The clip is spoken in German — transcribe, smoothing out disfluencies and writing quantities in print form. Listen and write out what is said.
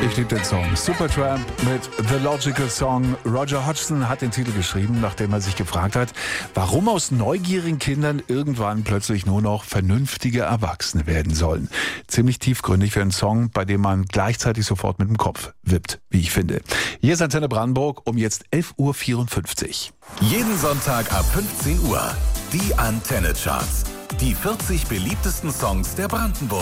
Ich liebe den Song. Supertramp mit The Logical Song. Roger Hodgson hat den Titel geschrieben, nachdem er sich gefragt hat, warum aus neugierigen Kindern irgendwann plötzlich nur noch vernünftige Erwachsene werden sollen. Ziemlich tiefgründig für einen Song, bei dem man gleichzeitig sofort mit dem Kopf wippt, wie ich finde. Hier ist Antenne Brandenburg um jetzt 11.54 Uhr. Jeden Sonntag ab 15 Uhr. Die Antenne Charts. Die 40 beliebtesten Songs der Brandenburg.